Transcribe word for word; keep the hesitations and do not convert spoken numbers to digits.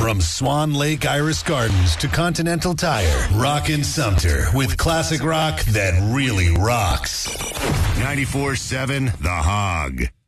From Swan Lake Iris Gardens to Continental Tire, Rockin' Sumter with classic rock that really rocks. ninety-four seven The Hog.